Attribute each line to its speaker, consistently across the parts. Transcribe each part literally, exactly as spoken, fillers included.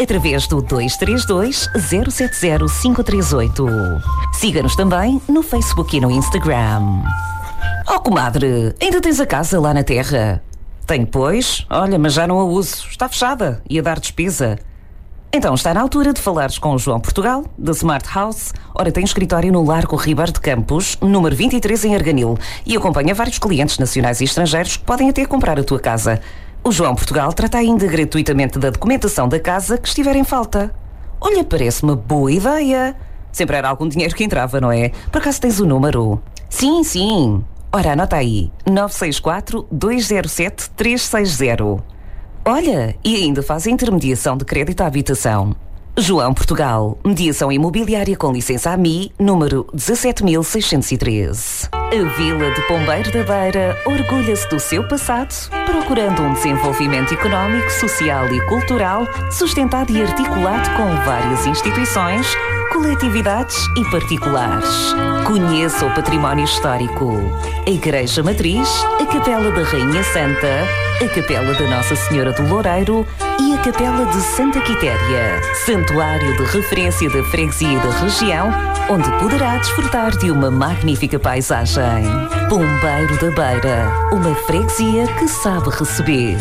Speaker 1: através do dois três dois, zero sete zero, cinco três oito. Siga-nos também no Facebook e no Instagram. Oh, comadre, ainda tens a casa lá na terra? Tenho, pois. Olha, mas já não a uso. Está fechada. Ia dar despesa. Então, está na altura de falares com o João Portugal, da Smart House. Ora, tem escritório no Largo Ribeiro de Campos, número vinte e três, em Arganil, e acompanha vários clientes nacionais e estrangeiros que podem até comprar a tua casa. O João Portugal trata ainda gratuitamente da documentação da casa que estiver em falta. Olha, parece uma boa ideia. Sempre era algum dinheiro que entrava, não é? Por acaso tens o número? Sim, sim. Ora, anota aí. nove seis quatro, dois zero sete, três seis zero. Olha, e ainda faz a intermediação de crédito à habitação. João Portugal, mediação imobiliária com licença A M I, número dezassete mil seiscentos e treze. A Vila de Pombeiro da Beira orgulha-se do seu passado, procurando um desenvolvimento económico, social e cultural sustentado e articulado com várias instituições, coletividades e particulares. Conheça o património histórico, a Igreja Matriz, a Capela da Rainha Santa, a Capela da Nossa Senhora do Loureiro e a Capela de Santa Quitéria, santuário de referência da freguesia da região, onde poderá desfrutar de uma magnífica paisagem. Pombeiro da Beira, uma freguesia que sabe receber.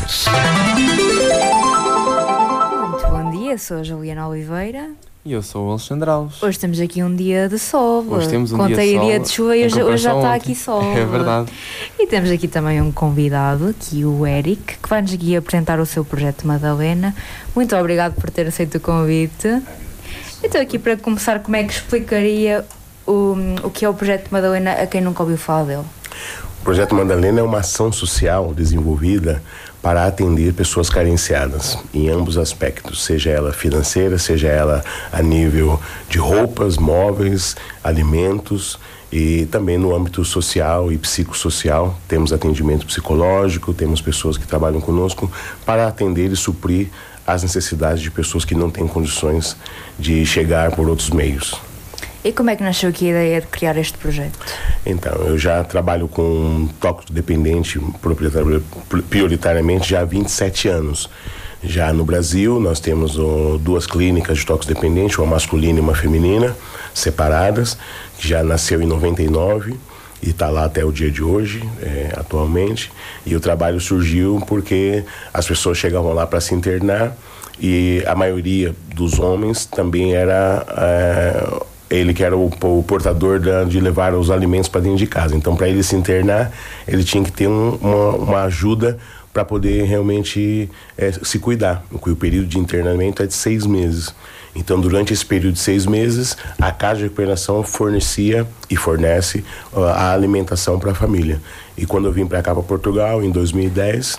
Speaker 2: Muito bom dia, sou a Juliana Oliveira.
Speaker 3: E eu sou o Alexandre Alves.
Speaker 2: Hoje temos aqui um dia de sol.
Speaker 3: Hoje temos um
Speaker 2: Contei
Speaker 3: dia de sol.
Speaker 2: dia de chuva e hoje, hoje já está aqui sol.
Speaker 3: É verdade.
Speaker 2: E temos aqui também um convidado, aqui o Eric, que vai-nos aqui apresentar o seu projeto Madalena. Muito obrigado por ter aceito o convite. Estou aqui para começar, como é que explicaria o, o que é o projeto Madalena a quem nunca ouviu falar dele?
Speaker 4: O projeto Madalena é uma ação social desenvolvida para atender pessoas carenciadas em ambos os aspectos, seja ela financeira, seja ela a nível de roupas, móveis, alimentos, e também no âmbito social e psicossocial. Temos atendimento psicológico, temos pessoas que trabalham conosco para atender e suprir as necessidades de pessoas que não têm condições de chegar por outros meios.
Speaker 2: E como é que nasceu aqui a ideia de criar este projeto?
Speaker 4: Então, eu já trabalho com toxicodependente prioritariamente já há vinte e sete anos. Já no Brasil, nós temos oh, duas clínicas de toxicodependente, uma masculina e uma feminina, separadas, que já nasceu em noventa e nove e está lá até o dia de hoje, é, atualmente. E o trabalho surgiu porque as pessoas chegavam lá para se internar e a maioria dos homens também era... É, ele que era o, o portador da, de levar os alimentos para dentro de casa. Então, para ele se internar, ele tinha que ter um, uma, uma ajuda para poder realmente é, se cuidar. O período de internamento é de seis meses. Então, durante esse período de seis meses, a Casa de Recuperação fornecia e fornece uh, a alimentação para a família. E quando eu vim para cá, para Portugal, em dois mil e dez...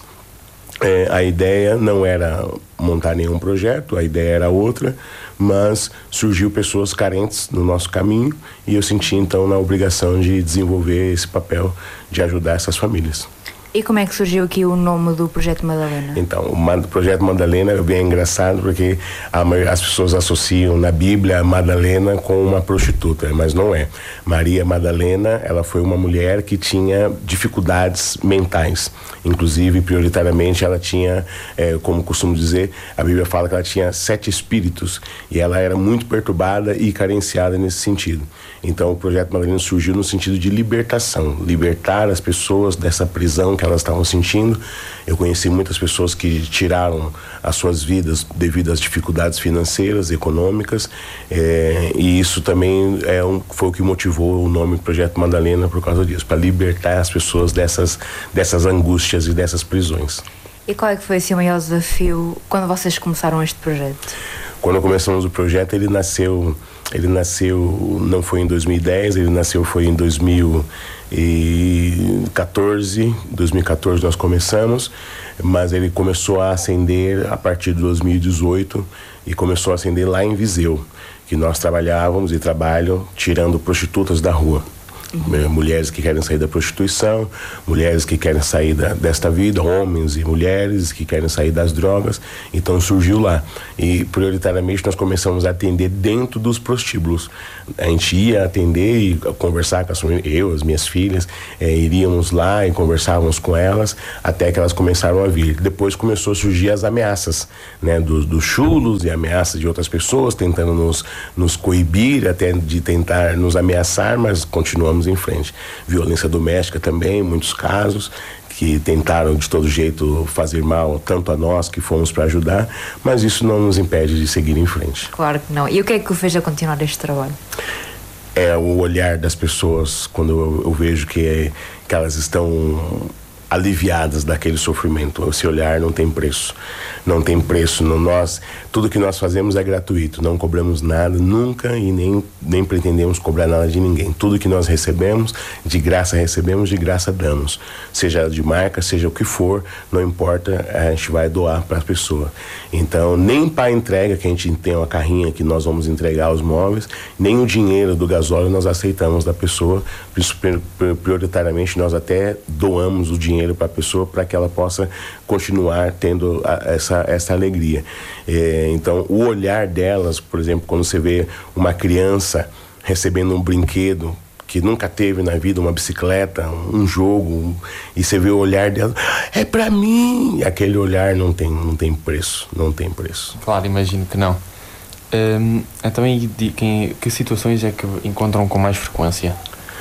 Speaker 4: É, a ideia não era montar nenhum projeto, a ideia era outra, mas surgiu pessoas carentes no nosso caminho e eu senti então na obrigação de desenvolver esse papel de ajudar essas famílias.
Speaker 2: E como é que surgiu aqui o nome do Projeto Madalena?
Speaker 4: Então, o Projeto Madalena é bem engraçado porque a, as pessoas associam na Bíblia a Madalena com uma prostituta, mas não é. Maria Madalena, ela foi uma mulher que tinha dificuldades mentais. Inclusive, prioritariamente, ela tinha, é, como costumo dizer, a Bíblia fala que ela tinha sete espíritos e ela era muito perturbada e carenciada nesse sentido. Então, o Projeto Madalena surgiu no sentido de libertação, libertar as pessoas dessa prisão que elas estavam sentindo. Eu conheci muitas pessoas que tiraram as suas vidas devido às dificuldades financeiras, econômicas, é, e isso também é um, foi o que motivou o nome do Projeto Madalena por causa disso, para libertar as pessoas dessas, dessas angústias e dessas prisões.
Speaker 2: E qual é que foi assim, o maior desafio quando vocês começaram este projeto?
Speaker 4: Quando começamos o projeto, ele nasceu, ele nasceu, não foi em dois mil e dez, ele nasceu foi em dois mil e quatorze, dois mil e quatorze nós começamos, mas ele começou a acender a partir de dois mil e dezoito e começou a acender lá em Viseu, que nós trabalhávamos e trabalham tirando prostitutas da rua. Uhum. Mulheres que querem sair da prostituição, mulheres que querem sair da, desta vida, homens e mulheres que querem sair das drogas. Então surgiu lá. E prioritariamente nós começamos a atender dentro dos prostíbulos. A gente ia atender e conversar com as famílias, eu, as minhas filhas, é, iríamos lá e conversávamos com elas até que elas começaram a vir. Depois começou a surgir as ameaças, né, dos, dos chulos e ameaças de outras pessoas tentando nos, nos coibir, até de tentar nos ameaçar, mas continuamos em frente. Violência doméstica também, muitos casos que tentaram de todo jeito fazer mal tanto a nós que fomos para ajudar, mas isso não nos impede de seguir em frente.
Speaker 2: Claro que não. E o que é que o fez a continuar este trabalho?
Speaker 4: É o olhar das pessoas quando eu, eu vejo que, que elas estão aliviadas daquele sofrimento. Esse olhar não tem preço. Não tem preço. No nós, tudo que nós fazemos é gratuito. Não cobramos nada, nunca, e nem, nem pretendemos cobrar nada de ninguém. Tudo que nós recebemos, de graça recebemos, de graça damos. Seja de marca, seja o que for, não importa, a gente vai doar para a pessoa. Então, nem para a entrega, que a gente tem uma carrinha que nós vamos entregar os móveis, nem o dinheiro do gasóleo nós aceitamos da pessoa. Prioritariamente, nós até doamos o dinheiro para a pessoa para que ela possa continuar tendo a, essa, essa alegria. É, então, o olhar delas, por exemplo, quando você vê uma criança recebendo um brinquedo que nunca teve na vida, uma bicicleta, um jogo, um, e você vê o olhar dela, é para mim! Aquele olhar não tem, não tem preço, não tem preço.
Speaker 3: Claro, imagino que não. Hum, então, e de, que, que situações é que encontram com mais frequência?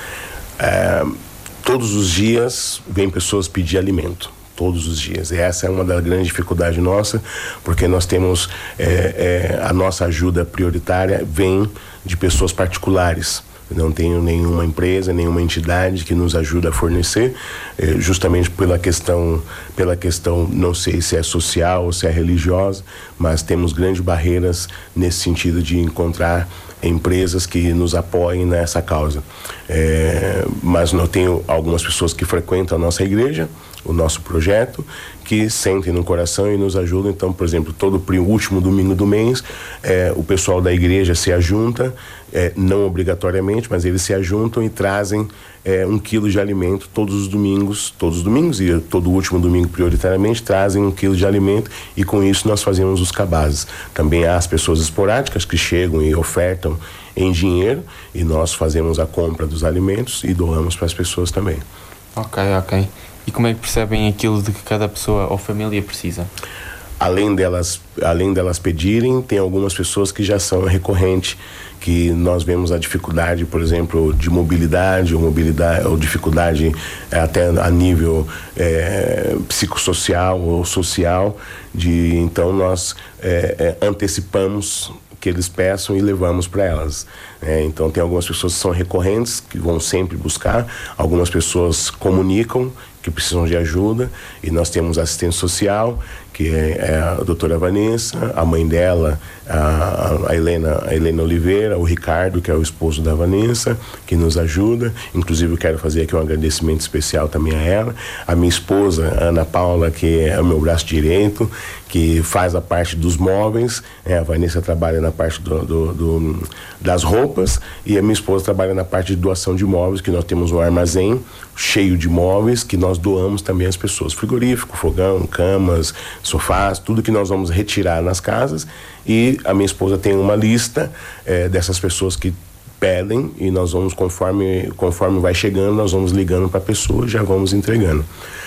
Speaker 4: É, todos os dias vem pessoas pedir alimento. Todos os dias. E essa é uma das grandes dificuldades nossa, porque nós temos é, é, a nossa ajuda prioritária vem de pessoas particulares. Não tenho nenhuma empresa, nenhuma entidade que nos ajuda a fornecer, eh, justamente pela questão, pela questão, não sei se é social ou se é religiosa, mas temos grandes barreiras nesse sentido de encontrar empresas que nos apoiem nessa causa. É, mas eu tenho algumas pessoas que frequentam a nossa igreja, o nosso projeto, que sentem no coração e nos ajudam. Então, por exemplo, todo o último domingo do mês, é, o pessoal da igreja se ajunta, é, não obrigatoriamente, mas eles se ajuntam e trazem é, um quilo de alimento todos os domingos, todos os domingos e todo o último domingo prioritariamente trazem um quilo de alimento, e com isso nós fazemos os cabazes. Também há as pessoas esporádicas que chegam e ofertam em dinheiro, e nós fazemos a compra dos alimentos e doamos para as pessoas também.
Speaker 3: Ok, ok. E como é que percebem aquilo de que cada pessoa ou família precisa?
Speaker 4: Além delas, além delas pedirem, tem algumas pessoas que já são recorrentes, que nós vemos a dificuldade, por exemplo, de mobilidade ou, mobilidade, ou dificuldade até a nível é, psicossocial ou social, de, então nós é, é, antecipamos que eles peçam e levamos para elas. É, então tem algumas pessoas que são recorrentes, que vão sempre buscar, algumas pessoas comunicam que precisam de ajuda, e nós temos assistente social, que é, é a doutora Vanessa, a mãe dela, a, a, Helena, a Helena Oliveira, o Ricardo, que é o esposo da Vanessa, que nos ajuda. Inclusive eu quero fazer aqui um agradecimento especial também a ela, a minha esposa, Ana Paula, que é o meu braço direito, que faz a parte dos móveis, é, a Vanessa trabalha na parte do, do, do, das roupas, e a minha esposa trabalha na parte de doação de móveis, que nós temos um armazém cheio de móveis que nós doamos também às pessoas, frigorífico, fogão, camas, sofás, tudo que nós vamos retirar nas casas, e a minha esposa tem uma lista é, dessas pessoas que pedem, e nós vamos, conforme, conforme vai chegando, nós vamos ligando para a pessoa e já vamos entregando.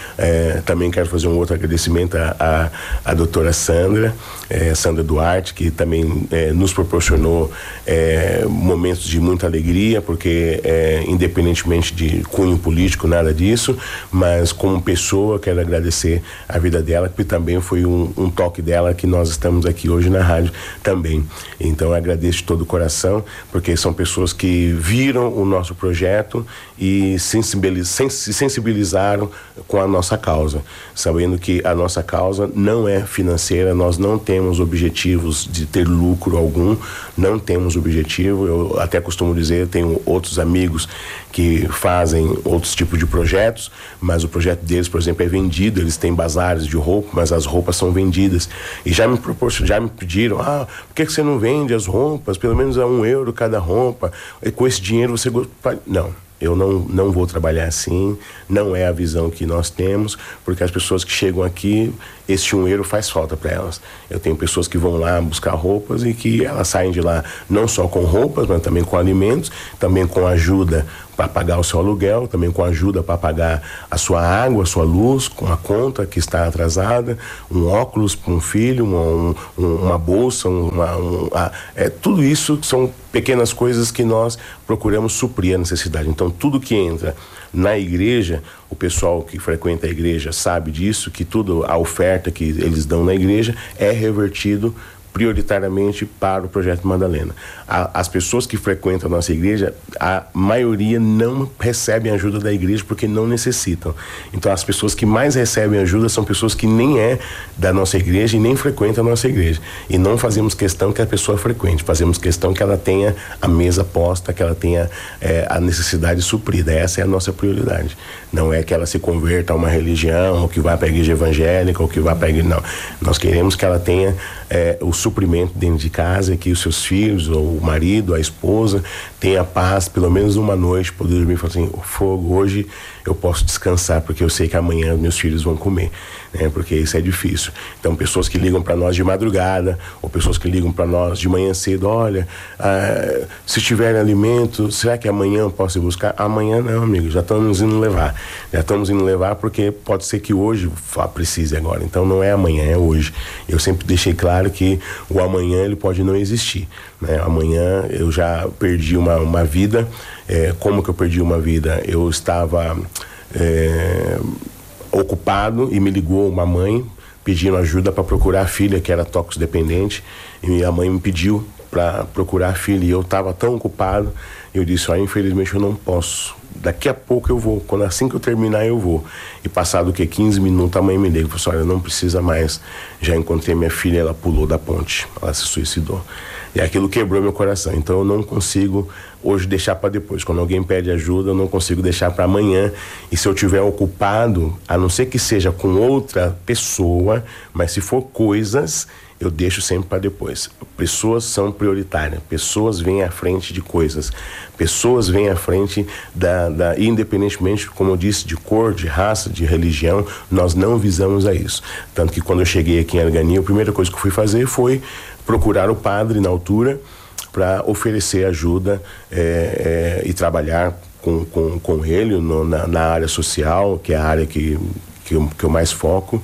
Speaker 4: É, também quero fazer um outro agradecimento à, à, à doutora Sandra, é, Sandra Duarte, que também é, nos proporcionou é, momentos de muita alegria, porque é, independentemente de cunho político, nada disso, mas como pessoa quero agradecer a vida dela, que também foi um, um toque dela que nós estamos aqui hoje na rádio também. Então eu agradeço de todo o coração, porque são pessoas que viram o nosso projeto e sensibiliz, se sensibilizaram com a nossa causa, sabendo que a nossa causa não é financeira, nós não temos objetivos de ter lucro algum, não temos objetivo. Eu até costumo dizer, tenho outros amigos que fazem outros tipos de projetos, mas o projeto deles, por exemplo, é vendido, eles têm bazares de roupa, mas as roupas são vendidas, e já me proporcionaram, já me pediram, ah, por que você não vende as roupas, pelo menos a um euro cada roupa, e com esse dinheiro você... Não, Eu não, não vou trabalhar assim, não é a visão que nós temos, porque as pessoas que chegam aqui, esse um euro faz falta para elas. Eu tenho pessoas que vão lá buscar roupas e que elas saem de lá não só com roupas, mas também com alimentos, também com ajuda para pagar o seu aluguel, também com ajuda para pagar a sua água, a sua luz, com a conta que está atrasada, um óculos para um filho, uma, um, uma bolsa, uma, um, a, é, tudo isso são pequenas coisas que nós procuramos suprir a necessidade. Então, tudo que entra na igreja, o pessoal que frequenta a igreja sabe disso, que tudo, a oferta que eles dão na igreja é revertido prioritariamente para o Projeto Madalena. A, as pessoas que frequentam a nossa igreja, a maioria não recebem ajuda da igreja porque não necessitam. Então, as pessoas que mais recebem ajuda são pessoas que nem é da nossa igreja e nem frequentam a nossa igreja. E não fazemos questão que a pessoa frequente, fazemos questão que ela tenha a mesa posta, que ela tenha é, a necessidade suprida. Essa é a nossa prioridade. Não é que ela se converta a uma religião, ou que vá para a igreja evangélica, ou que vá para a igreja... Não. Nós queremos que ela tenha é, o suprimento dentro de casa, que os seus filhos, ou o marido, a esposa, tenha paz, pelo menos uma noite, poder dormir e falar assim, o fogo, hoje eu posso descansar, porque eu sei que amanhã meus filhos vão comer, né? Porque isso é difícil. Então, pessoas que ligam para nós de madrugada, ou pessoas que ligam para nós de manhã cedo, olha, ah, se tiver alimento, será que amanhã eu posso ir buscar? Amanhã não, amigo, já estamos indo levar. Já estamos indo levar porque pode ser que hoje precise agora. Então, não é amanhã, é hoje. Eu sempre deixei claro que o amanhã ele pode não existir, né? Amanhã eu já perdi uma, uma vida. É, como que eu perdi uma vida? Eu estava é, ocupado e me ligou uma mãe pedindo ajuda para procurar a filha que era toxicodependente, e a mãe me pediu para procurar a filha e eu estava tão ocupado, eu disse, ó, infelizmente eu não posso, daqui a pouco eu vou, quando assim que eu terminar eu vou. E passado o que, quinze minutos, a mãe me liga e falou assim, olha, não precisa mais, já encontrei minha filha, ela pulou da ponte, ela se suicidou. E aquilo quebrou meu coração. Então eu não consigo hoje deixar para depois. Quando alguém pede ajuda, eu não consigo deixar para amanhã. E se eu estiver ocupado, a não ser que seja com outra pessoa, mas se for coisas, eu deixo sempre para depois. Pessoas são prioritárias. Pessoas vêm à frente de coisas. Pessoas vêm à frente da, da... Independentemente, como eu disse, de cor, de raça, de religião, nós não visamos a isso. Tanto que quando eu cheguei aqui em Argani, a primeira coisa que eu fui fazer foi procurar o padre na altura para oferecer ajuda é, é, e trabalhar com, com, com ele no, na, na área social, que é a área que, que, eu, que eu mais foco.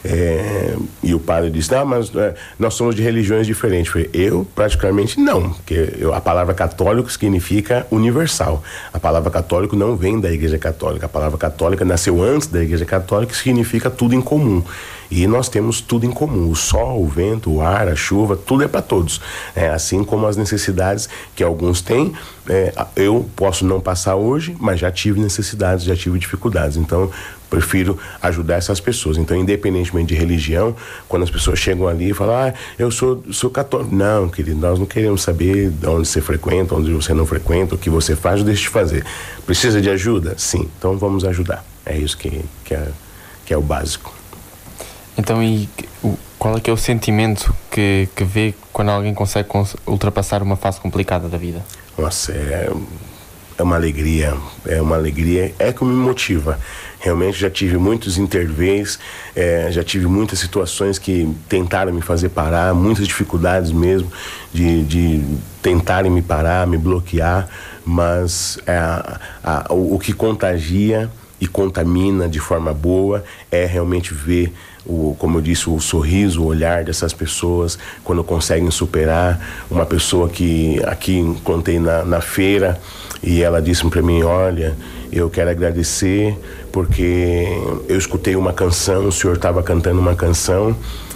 Speaker 4: É, e o padre disse, ah, mas é, nós somos de religiões diferentes. Eu falei, eu praticamente não, porque eu, a palavra católico significa universal. A palavra católico não vem da igreja católica. A palavra católica nasceu antes da igreja católica, que significa tudo em comum. E nós temos tudo em comum, o sol, o vento, o ar, a chuva, tudo é para todos. É, assim como as necessidades que alguns têm, é, eu posso não passar hoje, mas já tive necessidades, já tive dificuldades. Então, prefiro ajudar essas pessoas. Então, independentemente de religião, quando as pessoas chegam ali e falam, ah, eu sou, sou católico. Não, querido, nós não queremos saber de onde você frequenta, onde você não frequenta, o que você faz ou deixa de fazer. Precisa de ajuda? Sim, então vamos ajudar. É isso que, que, é, que é o básico.
Speaker 3: Então, e qual é que é o sentimento que, que vê quando alguém consegue ultrapassar uma fase complicada da vida?
Speaker 4: Nossa, é, é uma alegria, é uma alegria, é que me motiva. Realmente já tive muitos intervês, é, já tive muitas situações que tentaram me fazer parar, muitas dificuldades mesmo de, de tentarem me parar, me bloquear, mas é, a, a, o, o que contagia e contamina de forma boa é realmente ver, o, como eu disse, o sorriso, o olhar dessas pessoas quando conseguem superar. Uma pessoa que aqui encontrei na, na feira e ela disse para mim, olha, eu quero agradecer porque eu escutei uma canção, o senhor estava cantando uma canção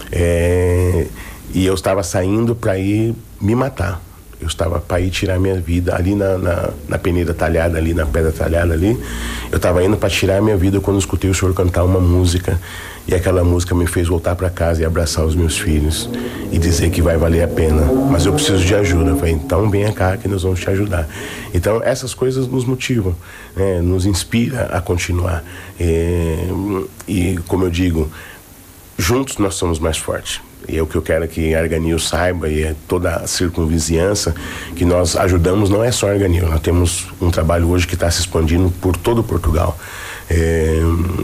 Speaker 4: é, e eu estava saindo para ir me matar. Eu estava para ir tirar minha vida ali na, na, na peneira talhada, ali na pedra talhada ali. Eu estava indo para tirar minha vida quando escutei o senhor cantar uma música. E aquela música me fez voltar para casa e abraçar os meus filhos. E dizer que vai valer a pena. Mas eu preciso de ajuda. Eu falei, então venha cá que nós vamos te ajudar. Então essas coisas nos motivam, né? Nos inspira a continuar. E, e como eu digo, juntos nós somos mais fortes. E é o que eu quero que a Arganil saiba, e é toda a circunvizinhança, que nós ajudamos, não é só a Arganil. Nós temos um trabalho hoje que está se expandindo por todo Portugal. É,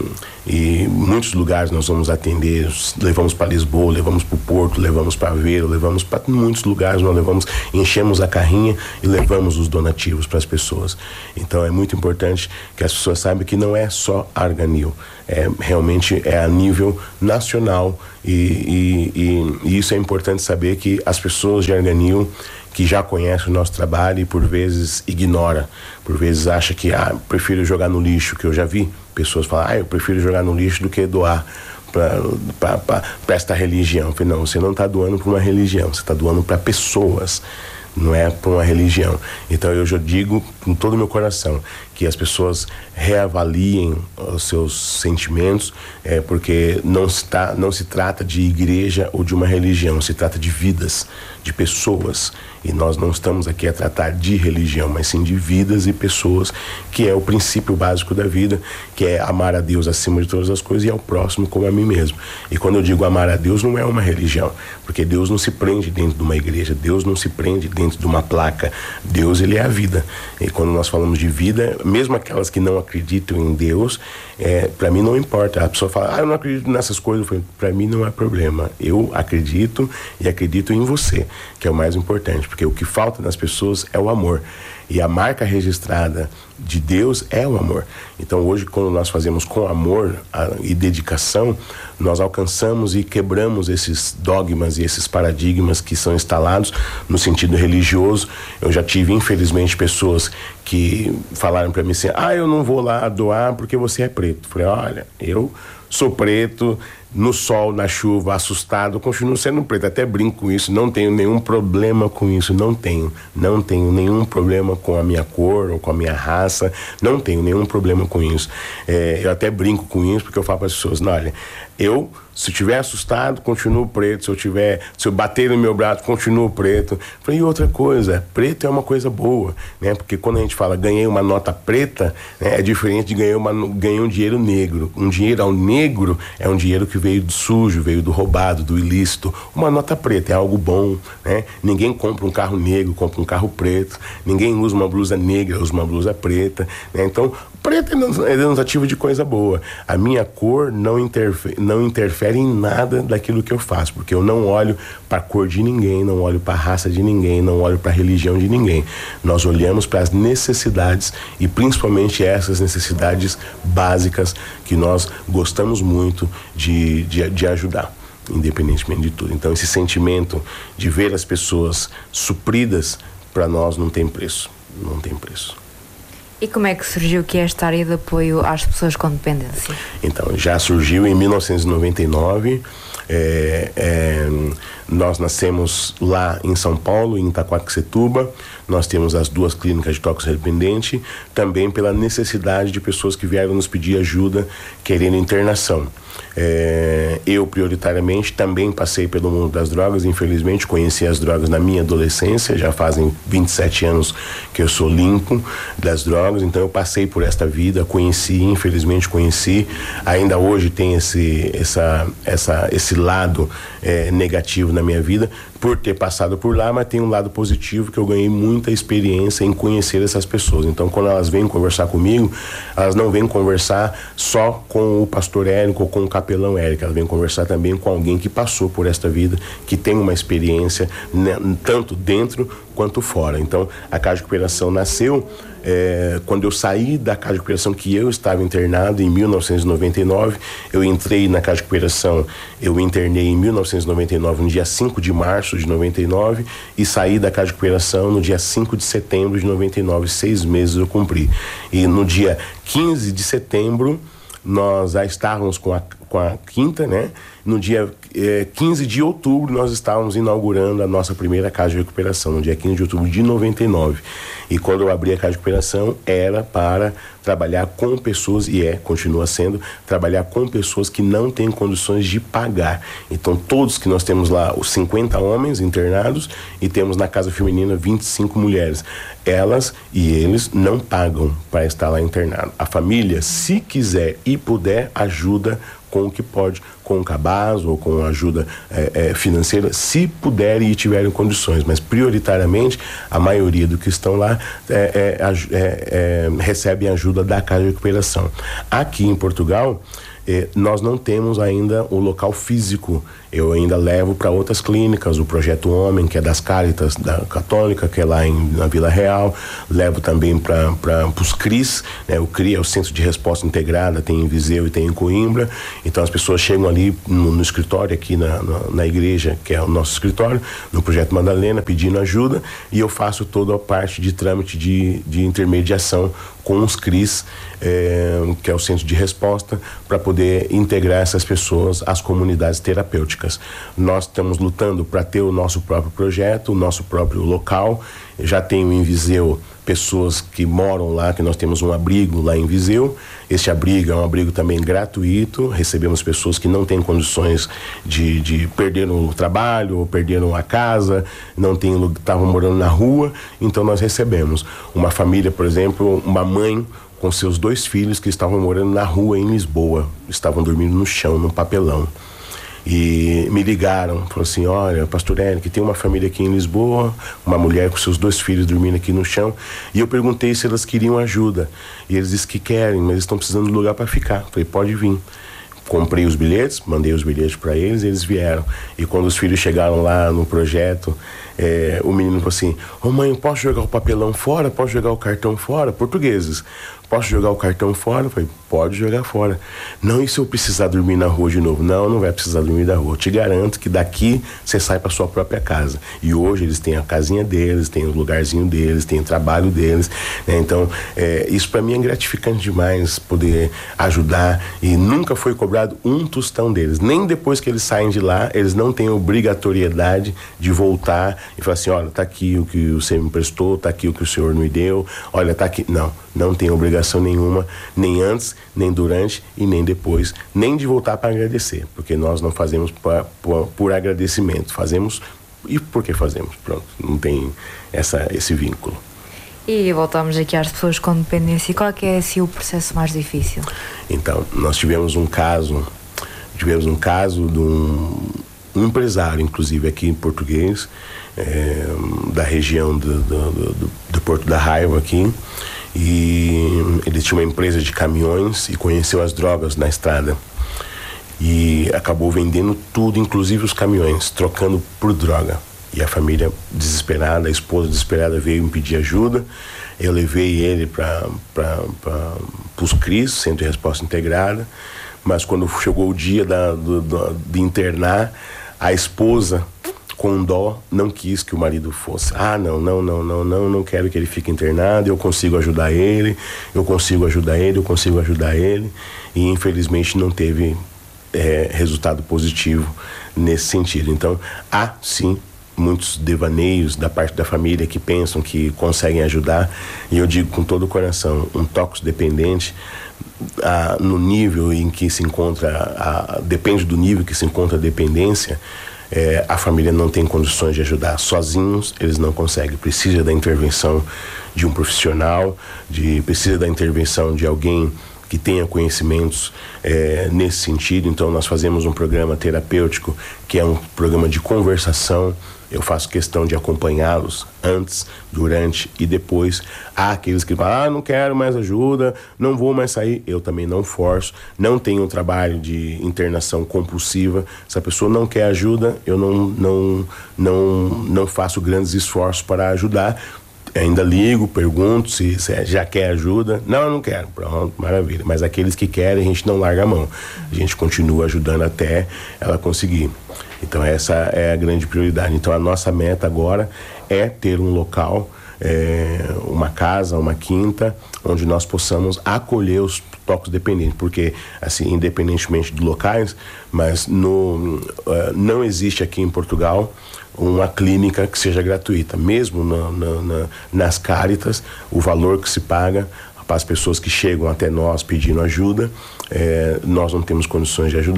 Speaker 4: e muitos lugares nós vamos atender, levamos para Lisboa, levamos para o Porto, levamos para Aveiro, levamos para muitos lugares, nós levamos, enchemos a carrinha e levamos os donativos para as pessoas. Então é muito importante que as pessoas saibam que não é só Arganil, é, realmente é a nível nacional, e, e, e, e isso é importante saber, que as pessoas de Arganil que já conhece o nosso trabalho e por vezes ignora, por vezes acha que ah, prefiro jogar no lixo, que eu já vi pessoas falar, ah, eu prefiro jogar no lixo do que doar para esta religião. Eu falei, não, você não está doando para uma religião, você está doando para pessoas, não é para uma religião. Então eu já digo com todo o meu coração que as pessoas reavaliem os seus sentimentos, é, porque não se, tá, não se trata de igreja ou de uma religião, se trata de vidas, de pessoas. E nós não estamos aqui a tratar de religião, mas sim de vidas e pessoas, que é o princípio básico da vida, que é amar a Deus acima de todas as coisas e ao próximo como a mim mesmo. E quando eu digo amar a Deus, não é uma religião, porque Deus não se prende dentro de uma igreja, Deus não se prende dentro de uma placa. Deus, ele é a vida. E quando nós falamos de vida, mesmo aquelas que não acreditam em Deus, é, para mim não importa. A pessoa fala, ah, eu não acredito nessas coisas. Para mim não é problema. Eu acredito e acredito em você, que é o mais importante, porque o que falta nas pessoas é o amor. E a marca registrada de Deus é o amor. Então hoje, quando nós fazemos com amor a, e dedicação, nós alcançamos e quebramos esses dogmas e esses paradigmas que são instalados no sentido religioso. Eu já tive, infelizmente, pessoas que falaram para mim assim, ah, eu não vou lá doar porque você é preto. Eu falei, olha, eu sou preto, no sol, na chuva, assustado, continuo sendo preto, até brinco com isso, não tenho nenhum problema com isso, não tenho, não tenho nenhum problema com a minha cor ou com a minha raça, não tenho nenhum problema com isso. É, eu até brinco com isso, porque eu falo para as pessoas, não, olha, eu, se eu estiver assustado, continuo preto, se eu tiver, se eu bater no meu braço, continuo preto. Falei, e outra coisa, preto é uma coisa boa, né? Porque quando a gente fala ganhei uma nota preta, né, é diferente de ganhar, uma, ganhar um dinheiro negro. Um dinheiro ao negro é um dinheiro que veio do sujo, veio do roubado, do ilícito. Uma nota preta é algo bom, né? Ninguém compra um carro negro, compra um carro preto. Ninguém usa uma blusa negra, usa uma blusa preta, né? Então, preto é denotativo de coisa boa. A minha cor não interfere, não interfere em nada daquilo que eu faço, porque eu não olho para a cor de ninguém, não olho para a raça de ninguém, não olho para a religião de ninguém. Nós olhamos para as necessidades, e principalmente essas necessidades básicas que nós gostamos muito de, de, de ajudar, independentemente de tudo. Então esse sentimento de ver as pessoas supridas, para nós não tem preço, não tem preço.
Speaker 2: E como é que surgiu que esta área de apoio às pessoas com dependência?
Speaker 4: Então, já surgiu em mil novecentos e noventa e nove. É, é, nós nascemos lá em São Paulo, em Itaquaquecetuba. Nós temos as duas clínicas de toxicodependente, também pela necessidade de pessoas que vieram nos pedir ajuda, querendo internação. É, eu, prioritariamente, também passei pelo mundo das drogas. Infelizmente, conheci as drogas na minha adolescência. Já fazem vinte e sete anos que eu sou limpo das drogas. Então, eu passei por esta vida, conheci, infelizmente conheci. Ainda hoje tem esse, essa, essa, esse lado é, negativo na minha vida, por ter passado por lá, mas tem um lado positivo, que eu ganhei muita experiência em conhecer essas pessoas. Então, quando elas vêm conversar comigo, elas não vêm conversar só com o pastor Érico ou com o capelão Érico, elas vêm conversar também com alguém que passou por esta vida, que tem uma experiência, né, tanto dentro quanto fora. Então, a Casa de Recuperação nasceu é, quando eu saí da Casa de Recuperação, que eu estava internado em mil novecentos e noventa e nove. Eu entrei na Casa de Recuperação, eu internei em mil novecentos e noventa e nove, no dia cinco de março de noventa e nove, e saí da Casa de Recuperação no dia cinco de setembro de noventa e nove. Seis meses eu cumpri. E no dia quinze de setembro, nós já estávamos com a, com a quinta, né? No dia eh, quinze de outubro, nós estávamos inaugurando a nossa primeira Casa de Recuperação, no dia quinze de outubro de noventa e nove. E quando eu abri a Casa de Recuperação, era para trabalhar com pessoas, e é, continua sendo, trabalhar com pessoas que não têm condições de pagar. Então, todos que nós temos lá, os cinquenta homens internados, e temos na Casa Feminina vinte e cinco mulheres. Elas e eles não pagam para estar lá internado. A família, se quiser e puder, ajuda com o que pode, com o cabaz ou com ajuda é, é, financeira, se puderem e tiverem condições, mas prioritariamente a maioria do que estão lá é, é, é, é, recebem ajuda da Casa de Recuperação. Aqui em Portugal, Eh, nós não temos ainda o local físico. Eu ainda levo para outras clínicas, o Projeto Homem, que é das Cáritas da Católica, que é lá em, na Vila Real. Levo também para os C R I S, né? O C R I é o Centro de Resposta Integrada, tem em Viseu e tem em Coimbra. Então as pessoas chegam ali no, no escritório, aqui na, na, na igreja, que é o nosso escritório, no Projeto Madalena, pedindo ajuda, e eu faço toda a parte de trâmite de, de intermediação com os C R I S, eh, que é o Centro de Resposta, para poder integrar essas pessoas às comunidades terapêuticas. Nós estamos lutando para ter o nosso próprio projeto, o nosso próprio local. Eu já tenho em Viseu pessoas que moram lá, que nós temos um abrigo lá em Viseu. Este abrigo é um abrigo também gratuito. Recebemos pessoas que não têm condições de, de perderam o trabalho, ou perderam a casa, não tem, estavam morando na rua, então nós recebemos. Uma família, por exemplo, uma mãe com seus dois filhos que estavam morando na rua em Lisboa, estavam dormindo no chão, num papelão. E me ligaram, falaram assim: olha, pastor Eric, tem uma família aqui em Lisboa, uma mulher com seus dois filhos dormindo aqui no chão, e eu perguntei se elas queriam ajuda, e eles disseram que querem, mas estão precisando de lugar para ficar. Falei: pode vir. Comprei os bilhetes, mandei os bilhetes para eles, e eles vieram. E quando os filhos chegaram lá no projeto, é, o menino falou assim: ô oh, mãe, posso jogar o papelão fora? Posso jogar o cartão fora? Portugueses. Posso jogar o cartão fora? Eu falei: pode jogar fora. Não, e se eu precisar dormir na rua de novo? Não, não vai precisar dormir na rua. Eu te garanto que daqui você sai para sua própria casa. E hoje eles têm a casinha deles, têm o lugarzinho deles, têm o trabalho deles, né? Então, é, isso para mim é gratificante demais, poder ajudar. E nunca foi cobrado um tostão deles. Nem depois que eles saem de lá, eles não têm obrigatoriedade de voltar e falar assim: olha, tá aqui o que você me emprestou, tá aqui o que o senhor me deu, olha, tá aqui. Não, não tem obrigação nenhuma, nem antes, nem durante e nem depois, nem de voltar para agradecer, porque nós não fazemos por, por, por agradecimento, fazemos e porque fazemos, pronto, não tem essa, esse vínculo.
Speaker 2: E voltamos aqui às pessoas com dependência. Qual é que é assim, o processo mais difícil?
Speaker 4: Então, nós tivemos um caso, tivemos um caso de um, um empresário, inclusive aqui em português, é, da região do, do, do, do Porto da Raiva aqui, e ele tinha uma empresa de caminhões e conheceu as drogas na estrada e acabou vendendo tudo, inclusive os caminhões, trocando por droga. E a família desesperada, a esposa desesperada veio me pedir ajuda. Eu levei ele para os C R I S, Centro de Resposta Integrada, mas quando chegou o dia da, do, do, de internar, a esposa, com dó, não quis que o marido fosse. Ah, não, não, não, não, não, não quero que ele fique internado, eu consigo ajudar ele, eu consigo ajudar ele, eu consigo ajudar ele. E infelizmente não teve é, resultado positivo nesse sentido. Então, há sim muitos devaneios da parte da família que pensam que conseguem ajudar, e eu digo com todo o coração, um toxicodependente, ah, no nível em que se encontra, ah, depende do nível que se encontra a dependência, É, a família não tem condições de ajudar. Sozinhos eles não conseguem. Precisa da intervenção de um profissional, de, precisa da intervenção de alguém que tenha conhecimentos é, nesse sentido. Então nós fazemos um programa terapêutico que é um programa de conversação. Eu faço questão de acompanhá-los antes, durante e depois. Há aqueles que falam: ah, não quero mais ajuda, não vou mais sair. Eu também não forço, não tenho um trabalho de internação compulsiva. Se a pessoa não quer ajuda, eu não, não, não, não faço grandes esforços para ajudar. Ainda ligo, pergunto se, se já quer ajuda. Não, eu não quero. Pronto, maravilha. Mas aqueles que querem, a gente não larga a mão. A gente continua ajudando até ela conseguir. Então essa é a grande prioridade. Então a nossa meta agora é ter um local, é, uma casa, uma quinta, onde nós possamos acolher os toxicodependentes, porque assim, independentemente de locais, mas no, uh, não existe aqui em Portugal uma clínica que seja gratuita. Mesmo na, na, na, nas Cáritas, o valor que se paga para as pessoas que chegam até nós pedindo ajuda, é, nós não temos condições de ajudar.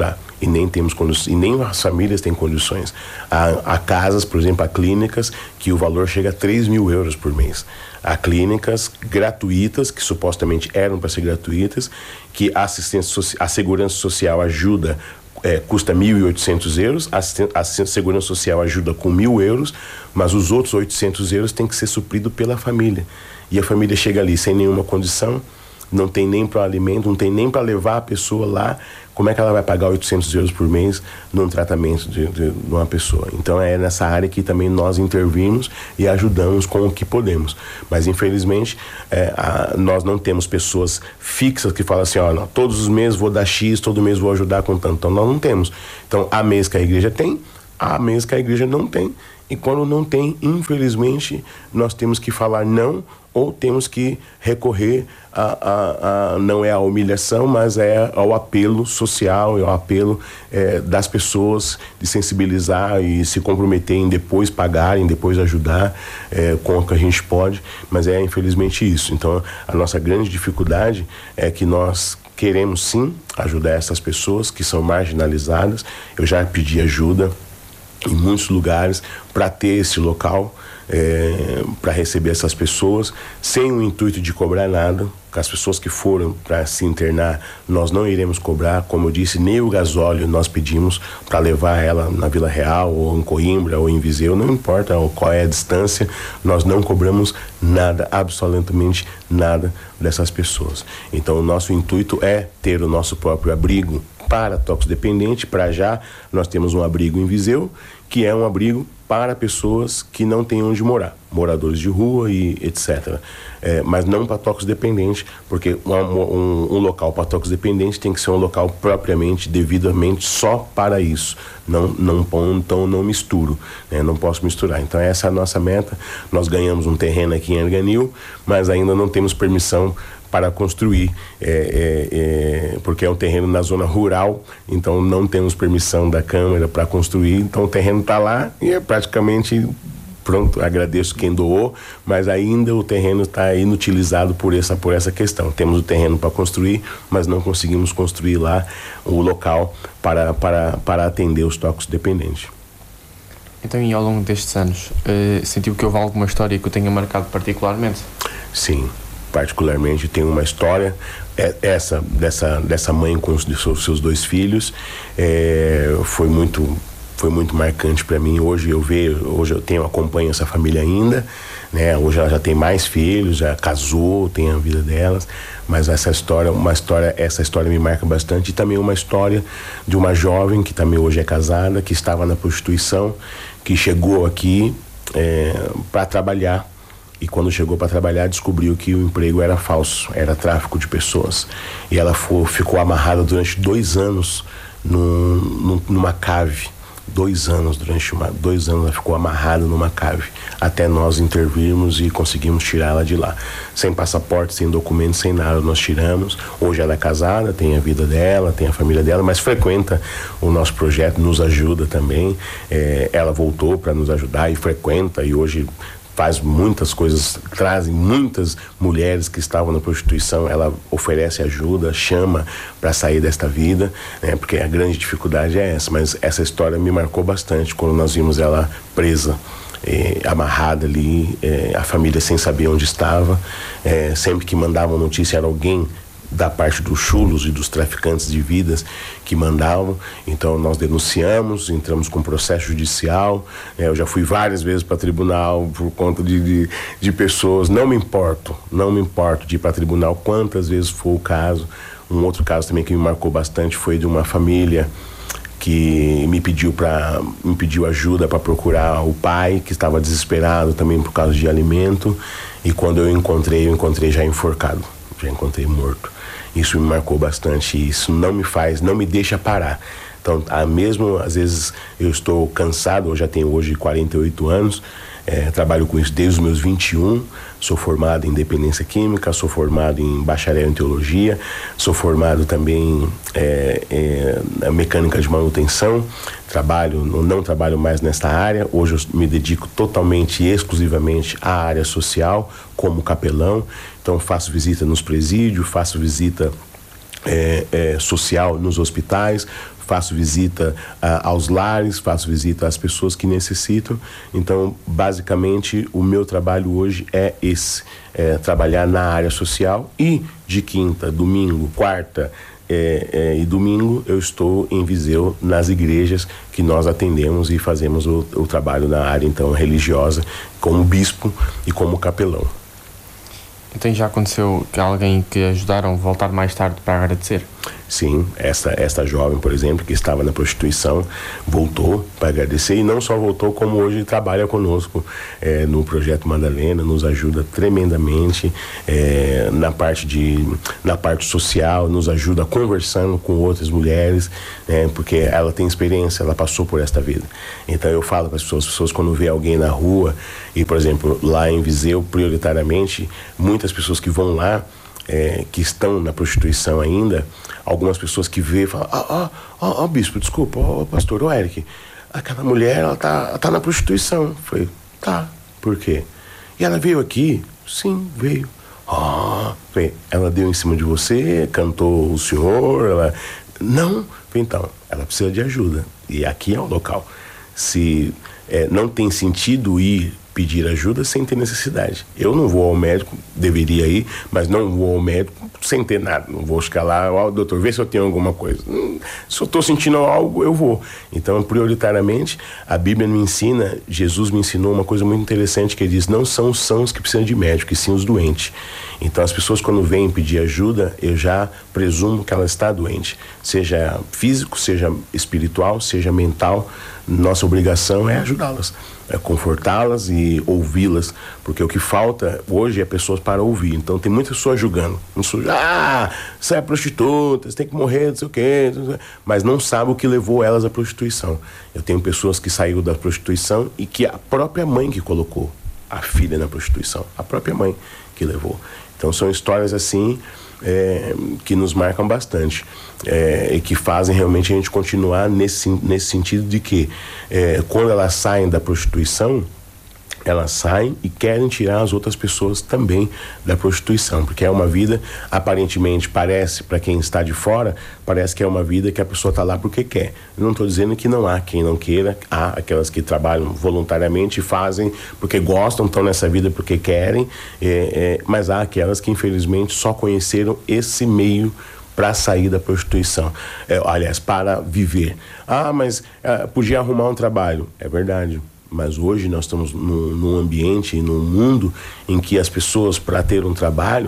Speaker 4: e nem temos condições, e nem as famílias têm condições. Há, há casas, por exemplo, há clínicas que o valor chega a três mil euros por mês. Há clínicas gratuitas, que supostamente eram para ser gratuitas, que a assistência a segurança social ajuda, é, custa mil e oitocentos euros, a assistência segurança social ajuda com mil euros, mas os outros oitocentos euros têm que ser supridos pela família. E a família chega ali sem nenhuma condição, não tem nem para o alimento, não tem nem para levar a pessoa lá. Como é que ela vai pagar oitocentos euros por mês num tratamento de, de, de uma pessoa? Então é nessa área que também nós intervimos e ajudamos com o que podemos. Mas infelizmente é, a, nós não temos pessoas fixas que falam assim, ó, não, todos os meses vou dar X, todo mês vou ajudar com tanto. Então nós não temos. Então há mês que a igreja tem, há mês que a igreja não tem. E quando não tem, infelizmente, nós temos que falar não, ou temos que recorrer a, a, a não é a humilhação, mas é ao apelo social, ao apelo é, das pessoas de sensibilizar e se comprometer em depois pagarem, depois ajudar é, com o que a gente pode, mas é infelizmente isso. Então a nossa grande dificuldade é que nós queremos sim ajudar essas pessoas que são marginalizadas. Eu já pedi ajuda em muitos lugares para ter esse local, é, para receber essas pessoas, sem o intuito de cobrar nada. As pessoas que foram para se internar, nós não iremos cobrar, como eu disse, nem o gasóleo nós pedimos para levar ela na Vila Real, ou em Coimbra, ou em Viseu, não importa qual é a distância, nós não cobramos nada, absolutamente nada dessas pessoas. Então o nosso intuito é ter o nosso próprio abrigo para toxicodependente. Para já nós temos um abrigo em Viseu, que é um abrigo para pessoas que não têm onde morar, moradores de rua e etcétera. É, mas não para toxicodependente, porque um, um, um local para toxicodependente tem que ser um local propriamente, devidamente só para isso. Não, não, então não misturo, né? Não posso misturar. Então essa é a nossa meta. Nós ganhamos um terreno aqui em Arganil, mas ainda não temos permissão para construir, é, é, é, porque é um terreno na zona rural, então não temos permissão da Câmara para construir, então o terreno está lá e é praticamente pronto. Agradeço quem doou, mas ainda o terreno está inutilizado por essa, por essa questão. Temos o terreno para construir, mas não conseguimos construir lá o local para, para, para atender os toxicodependentes.
Speaker 3: Então, e ao longo destes anos, uh, sentiu que houve alguma história que o tenha marcado particularmente?
Speaker 4: Sim. Particularmente tem uma história, é, essa dessa, dessa mãe com os seus, seus dois filhos, é, foi muito foi muito marcante para mim. Hoje eu vejo, hoje eu tenho acompanho essa família ainda, né? Hoje ela já tem mais filhos, já casou, tem a vida delas, mas essa história, uma história, essa história me marca bastante. E também uma história de uma jovem que também hoje é casada, que estava na prostituição, que chegou aqui é, para trabalhar. E quando chegou para trabalhar, descobriu que o emprego era falso, era tráfico de pessoas. E ela foi, ficou amarrada durante dois anos num, num, numa cave. Dois anos, durante uma, dois anos ela ficou amarrada numa cave, até nós intervirmos e conseguimos tirá-la de lá. Sem passaporte, sem documento, sem nada, nós tiramos. Hoje ela é casada, tem a vida dela, tem a família dela, mas frequenta o nosso projeto, nos ajuda também. É, ela voltou para nos ajudar e frequenta, e hoje faz muitas coisas, trazem muitas mulheres que estavam na prostituição, ela oferece ajuda, chama para sair desta vida, né, porque a grande dificuldade é essa. Mas essa história me marcou bastante quando nós vimos ela presa, eh, amarrada ali, eh, a família sem saber onde estava, eh, sempre que mandavam notícia era alguém da parte dos chulos e dos traficantes de vidas que mandavam. Então nós denunciamos, entramos com processo judicial. É, eu já fui várias vezes para tribunal por conta de, de, de pessoas. Não me importo, não me importo de ir para tribunal quantas vezes for o caso. Um outro caso também que me marcou bastante foi de uma família que me pediu para me pediu ajuda para procurar o pai, que estava desesperado também por causa de alimento, e quando eu encontrei, eu encontrei já enforcado, já encontrei morto. Isso me marcou bastante, e isso não me faz, não me deixa parar. Então, mesmo às vezes eu estou cansado, eu já tenho hoje quarenta e oito anos, é, trabalho com isso desde os meus vinte e um, sou formado em dependência química, sou formado em bacharel em teologia, sou formado também é, é, na mecânica de manutenção, trabalho, não, não trabalho mais nesta área, hoje eu me dedico totalmente e exclusivamente à área social, como capelão. Então faço visita nos presídios, faço visita é, é, social nos hospitais, faço visita uh, aos lares, faço visita às pessoas que necessitam. Então, basicamente, o meu trabalho hoje é esse, é trabalhar na área social, e de quinta, domingo, quarta é, é, e domingo eu estou em Viseu, nas igrejas que nós atendemos e fazemos o, o trabalho na área, então, religiosa, como bispo e como capelão.
Speaker 3: Então já aconteceu que alguém que ajudaram voltar mais tarde para agradecer?
Speaker 4: Sim, esta, esta jovem, por exemplo, que estava na prostituição, voltou para agradecer, e não só voltou, como hoje trabalha conosco é, no Projeto Madalena, nos ajuda tremendamente é, na, parte de, na parte social, nos ajuda conversando com outras mulheres, é, porque ela tem experiência, ela passou por esta vida. Então eu falo para as pessoas, as pessoas quando vê alguém na rua, e por exemplo, lá em Viseu, prioritariamente, muitas pessoas que vão lá, É, que estão na prostituição ainda, algumas pessoas que vê e falam, ó, ó, ó, bispo, desculpa, ó, pastor, ó, Eric, aquela mulher, ela tá, ela tá na prostituição. Eu falei, tá, por quê? E ela veio aqui? Sim, veio. Ó, oh, ela deu em cima de você, cantou o senhor, ela... Não, então, ela precisa de ajuda, e aqui é o local. Se é, não tem sentido ir pedir ajuda sem ter necessidade. Eu não vou ao médico, deveria ir, mas não vou ao médico sem ter nada. Não vou ficar lá, ó, doutor, vê se eu tenho alguma coisa. Hum, se eu estou sentindo algo, eu vou. Então, prioritariamente, a Bíblia me ensina, Jesus me ensinou uma coisa muito interessante, que ele diz, não são os sãos que precisam de médico, e sim os doentes. Então, as pessoas quando vêm pedir ajuda, eu já presumo que ela está doente. Seja físico, seja espiritual, seja mental, nossa obrigação é ajudá-las, é confortá-las e ouvi-las, porque o que falta hoje é pessoas para ouvir. Então tem muitas pessoas julgando, ah, você é prostituta, você tem que morrer, não sei o quê, mas não sabe o que levou elas à prostituição. Eu tenho pessoas que saíram da prostituição e que a própria mãe que colocou a filha na prostituição, a própria mãe que levou. Então são histórias assim é, que nos marcam bastante, é, e que fazem realmente a gente continuar nesse, nesse sentido de que é, quando elas saem da prostituição, elas saem e querem tirar as outras pessoas também da prostituição, porque é uma vida, aparentemente parece, para quem está de fora, parece que é uma vida que a pessoa está lá porque quer. Eu não estou dizendo que não há quem não queira, há aquelas que trabalham voluntariamente e fazem porque gostam, estão nessa vida porque querem, é, é, mas há aquelas que infelizmente só conheceram esse meio para sair da prostituição, é, aliás, para viver. Ah, mas é, podia arrumar um trabalho. É verdade. Mas hoje nós estamos num, num ambiente, num mundo em que as pessoas, para ter um trabalho,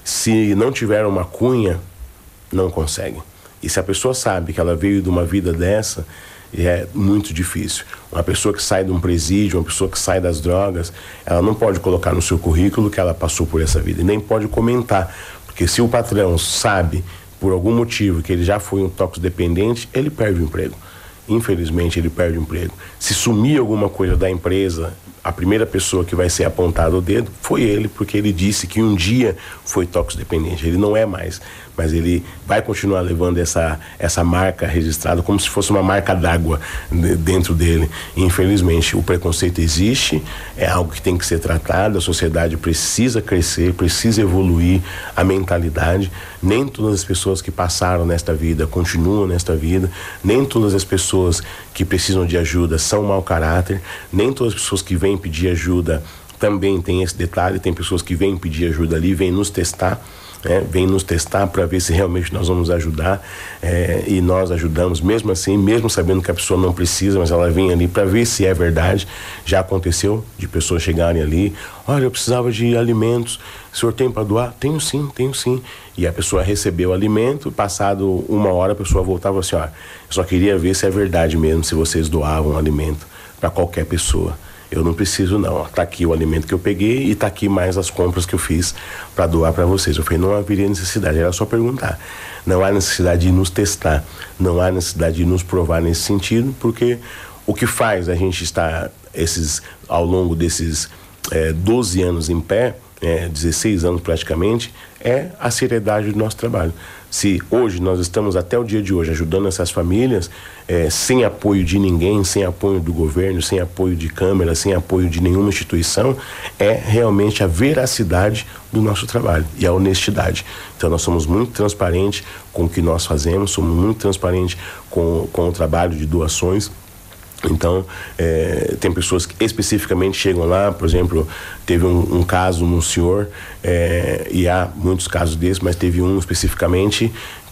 Speaker 4: se não tiver uma cunha, não conseguem. E se a pessoa sabe que ela veio de uma vida dessa, é muito difícil. Uma pessoa que sai de um presídio, uma pessoa que sai das drogas, ela não pode colocar no seu currículo que ela passou por essa vida, e nem pode comentar, porque se o patrão sabe, por algum motivo, que ele já foi um toxicodependente, ele perde o emprego. Infelizmente ele perde o emprego. Se sumir alguma coisa da empresa, a primeira pessoa que vai ser apontada o dedo foi ele, porque ele disse que um dia foi toxicodependente. Ele não é mais, mas ele vai continuar levando essa, essa marca registrada como se fosse uma marca d'água dentro dele. E, infelizmente, o preconceito existe, é algo que tem que ser tratado, a sociedade precisa crescer, precisa evoluir a mentalidade. Nem todas as pessoas que passaram nesta vida continuam nesta vida, nem todas as pessoas que precisam de ajuda são mau caráter, nem todas as pessoas que vêm pedir ajuda também tem esse detalhe. Tem pessoas que vêm pedir ajuda ali, vêm nos testar, é, vêm nos testar para ver se realmente nós vamos ajudar, é, e nós ajudamos mesmo assim, mesmo sabendo que a pessoa não precisa, mas ela vem ali para ver se é verdade. Já aconteceu de pessoas chegarem ali, olha, eu precisava de alimentos, o senhor tem para doar? Tenho sim, tenho sim. E a pessoa recebeu o alimento, passado uma hora a pessoa voltava assim, ó, eu só queria ver se é verdade mesmo, se vocês doavam alimento para qualquer pessoa. Eu não preciso não, tá aqui o alimento que eu peguei e tá aqui mais as compras que eu fiz para doar para vocês. Eu falei, não haveria necessidade, era só perguntar. Não há necessidade de nos testar, não há necessidade de nos provar nesse sentido, porque o que faz a gente estar esses, ao longo desses é, doze anos em pé é, dezesseis anos praticamente, é a seriedade do nosso trabalho. Se hoje nós estamos até o dia de hoje ajudando essas famílias, é, sem apoio de ninguém, sem apoio do governo, sem apoio de câmera, sem apoio de nenhuma instituição, é realmente a veracidade do nosso trabalho e a honestidade. Então nós somos muito transparentes com o que nós fazemos, somos muito transparentes com, com o trabalho de doações. Então, é, tem pessoas que especificamente chegam lá, por exemplo, teve um, um caso num senhor, é, e há muitos casos desses, mas teve um especificamente